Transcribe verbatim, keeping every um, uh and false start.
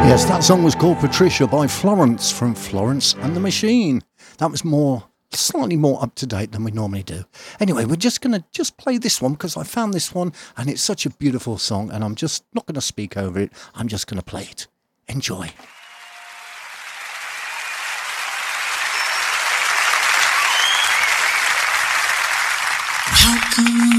Yes, that song was called Patricia by Florence from Florence and the Machine. That was more, slightly more up to date than we normally do. Anyway, we're just going to just play this one because I found this one and it's such a beautiful song and I'm just not going to speak over it. I'm just going to play it. Enjoy. How come